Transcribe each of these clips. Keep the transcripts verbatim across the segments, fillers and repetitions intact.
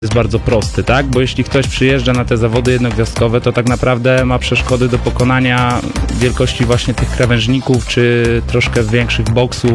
Jest bardzo prosty, tak? Bo jeśli ktoś przyjeżdża na te zawody jednogwiazdkowe, to tak naprawdę ma przeszkody do pokonania wielkości właśnie tych krawężników, czy troszkę większych boksów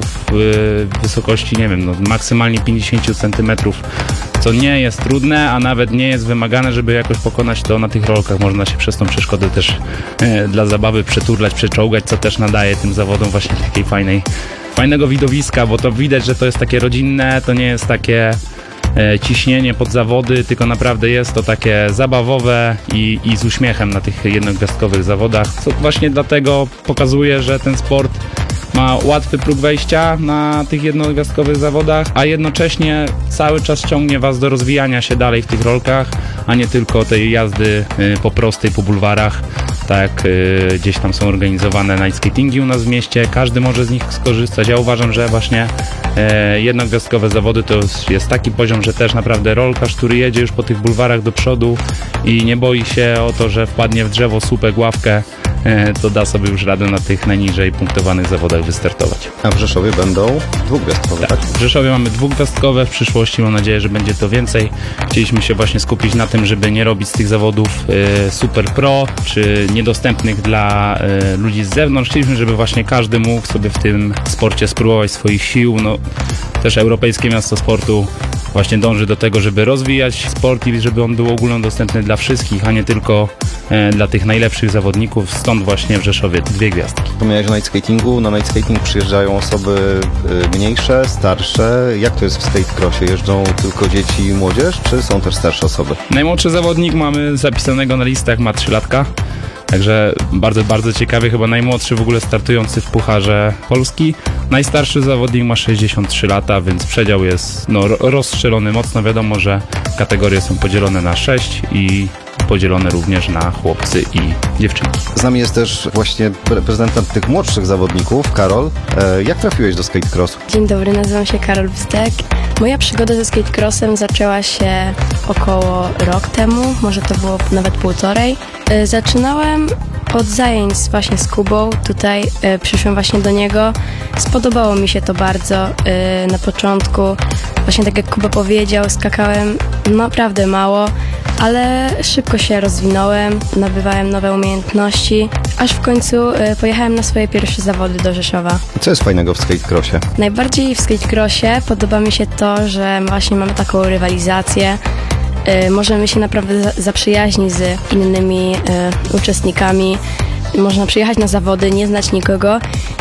w wysokości, nie wiem, no, maksymalnie pięćdziesiąt centymetrów, co nie jest trudne, a nawet nie jest wymagane, żeby jakoś pokonać to na tych rolkach. Można się przez tą przeszkodę też e, dla zabawy przeturlać, przeczołgać, co też nadaje tym zawodom właśnie takiej fajnej, fajnego widowiska, bo to widać, że to jest takie rodzinne, to nie jest takie ciśnienie pod zawody, tylko naprawdę jest to takie zabawowe i, i z uśmiechem na tych jednogwiazdkowych zawodach, co właśnie dlatego pokazuje, że ten sport ma łatwy próg wejścia na tych jednogwiazdkowych zawodach, a jednocześnie cały czas ciągnie was do rozwijania się dalej w tych rolkach, a nie tylko tej jazdy po prostej, po bulwarach, tak jak y, gdzieś tam są organizowane night skatingi u nas w mieście. Każdy może z nich skorzystać. Ja uważam, że właśnie y, jednogwiazdkowe zawody to jest taki poziom, że też naprawdę rolkarz, który jedzie już po tych bulwarach do przodu i nie boi się o to, że wpadnie w drzewo, słupek, ławkę, y, to da sobie już radę na tych najniżej punktowanych zawodach wystartować. A w Rzeszowie będą dwugwiazdkowe, tak? W Rzeszowie mamy dwugwiazdkowe, w przyszłości mam nadzieję, że będzie to więcej. Chcieliśmy się właśnie skupić na tym, żeby nie robić z tych zawodów y, super pro, czy niedostępnych dla y, ludzi z zewnątrz. Chcieliśmy, żeby właśnie każdy mógł sobie w tym sporcie spróbować swoich sił. No, też Europejskie Miasto Sportu właśnie dąży do tego, żeby rozwijać sport i żeby on był ogólnodostępny dla wszystkich, a nie tylko y, dla tych najlepszych zawodników. Stąd właśnie w Rzeszowie dwie gwiazdki. Wspomniałeś o night skatingu. Na night skating przyjeżdżają osoby y, mniejsze, starsze. Jak to jest w skate crossie? Jeżdżą tylko dzieci i młodzież, czy są też starsze osoby? Najmłodszy zawodnik mamy zapisanego na listach, ma trzy latka. Także bardzo, bardzo ciekawy, chyba najmłodszy w ogóle startujący w Pucharze Polski. Najstarszy zawodnik ma sześćdziesiąt trzy lata, więc przedział jest no, rozstrzelony mocno. Wiadomo, że kategorie są podzielone na sześć i podzielone również na chłopcy i dziewczynki. Z nami jest też właśnie reprezentant tych młodszych zawodników, Karol. E, jak trafiłeś do skate crossu? Dzień dobry, nazywam się Karol Bzdek. Moja przygoda ze skate crossem zaczęła się około rok temu, może to było nawet półtorej. E, zaczynałem od zajęć właśnie z Kubą, tutaj e, przyszłem właśnie do niego. Spodobało mi się to bardzo e, na początku. Właśnie tak jak Kuba powiedział, skakałem naprawdę mało, ale szybko się rozwinąłem, nabywałem nowe umiejętności, aż w końcu y, pojechałem na swoje pierwsze zawody do Rzeszowa. Co jest fajnego w skate crossie? Najbardziej w skate crossie podoba mi się to, że właśnie mamy taką rywalizację. Y, możemy się naprawdę za- zaprzyjaźnić z innymi y, uczestnikami. Można przyjechać na zawody, nie znać nikogo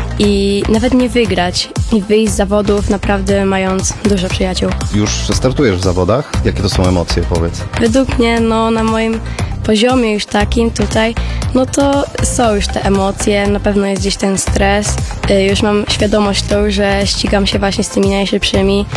i nawet nie wygrać i wyjść z zawodów naprawdę mając dużo przyjaciół. Już startujesz w zawodach? Jakie to są emocje, powiedz? Według mnie, no na moim poziomie już takim tutaj, no to są już te emocje, na pewno jest gdzieś ten stres. Y, już mam świadomość tą, że ścigam się właśnie z tymi najszybszymi,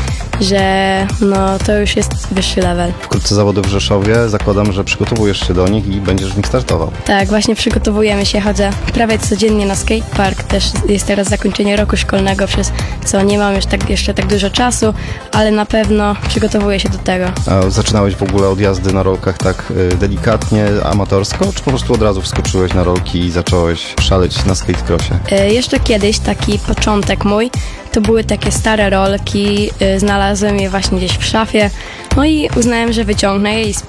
że no to już jest wyższy level. Wkrótce zawody w Rzeszowie. Zakładam, że przygotowujesz się do nich i będziesz w nich startował. Tak, właśnie przygotowujemy się, chodzę prawie codziennie na skatepark, też jest teraz zakończenie roku szkolnego, przez co nie mam już tak, jeszcze tak dużo czasu, ale na pewno przygotowuję się do tego. A zaczynałeś w ogóle od jazdy na rolkach tak y, delikatnie, amatorsko, czy po prostu od razu wskoczyłeś na rolki i zacząłeś szaleć na skate crossie? Y, jeszcze kiedyś taki początek mój, to były takie stare rolki, y, znalazłem je właśnie gdzieś w szafie, no i uznałem, że wyciągnę je i